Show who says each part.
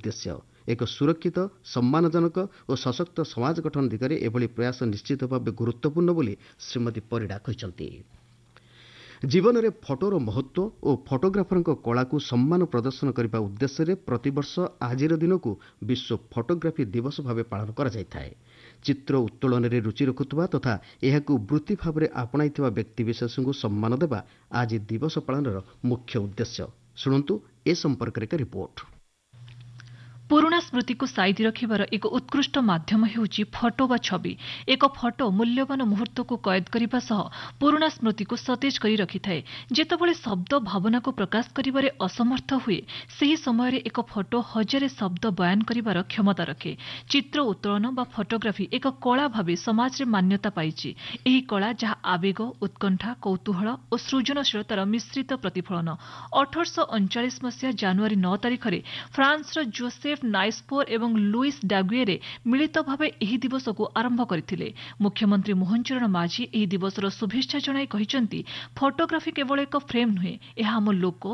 Speaker 1: उद्देश्य एक सुरक्षित सम्मानजनक और सशक्त समाज गठन दिगरे एभली प्रयास निश्चित भाव गुरुत्वपूर्ण बोली श्रीमती परिडा कहते। जीवन में फटोर महत्व और फोटोग्राफर कला को सम्मान प्रदर्शन करने उद्देश्य प्रतिवर्ष आज दिन को विश्व फोटोग्राफी दिवस भाव पालन कर चित्र उत्तोलन में रुचि रखुवा तथा यह वृत्ति भाव में आपणाई व्यक्तिविशेष को सम्मान देवा आज दिवस पालन मुख्य उद्देश्य। शुणु ए संपर्क में रिपोर्ट।
Speaker 2: पुराणा स्मृति को साइती रखिबार एक उत्कृष्ट माध्यम हेउची फोटो वा छवि। एक फोटो मूल्यवान मुहूर्त को कैद करने सह पुराणा स्मृति को सतेज करी रखिथाए। जेतेबेले शब्द भावना को प्रकाश करिबारे असमर्थ हुए सही समय रे एक फोटो हजारे शब्द बयान करिबार क्षमता रखे। चित्र उत्तोलन वा फोटोग्राफी एक कला भावे समाज रे मान्यता पाइछि। एही कला जहाँ आवेग उत्कंठा कौतूहल और सृजनशीलतार मिश्रित प्रतिफलन। 1839 मसीहा जनवरी 9 तारिख में फ्रांस जोसेफ नाइस्पोर एवं लुईस डागुएरे मिलित भावे एही दिवस को आरंभ करथिले। मुख्यमंत्री मोहन चरण माझी एही दिवसर शुभेच्छा जणाई कहिसंती फोटोग्राफी केवल एक फ्रेम नुहे, यह आम लोक